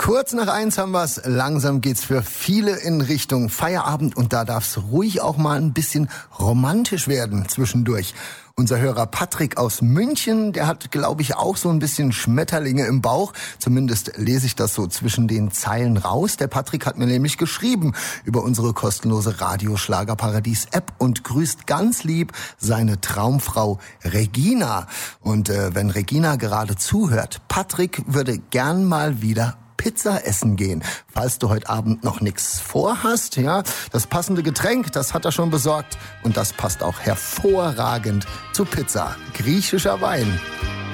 Kurz nach 1 haben wir's. Langsam geht's für viele in Richtung Feierabend und da darf's ruhig auch mal ein bisschen romantisch werden zwischendurch. Unser Hörer Patrick aus München, der hat, glaube ich, auch so ein bisschen Schmetterlinge im Bauch. Zumindest lese ich das so zwischen den Zeilen raus. Der Patrick hat mir nämlich geschrieben über unsere kostenlose Radioschlagerparadies-App und grüßt ganz lieb seine Traumfrau Regina. Und wenn Regina gerade zuhört, Patrick würde gern mal wieder Pizza essen gehen. Falls du heute Abend noch nichts vorhast, ja, das passende Getränk, das hat er schon besorgt und das passt auch hervorragend zu Pizza. Griechischer Wein.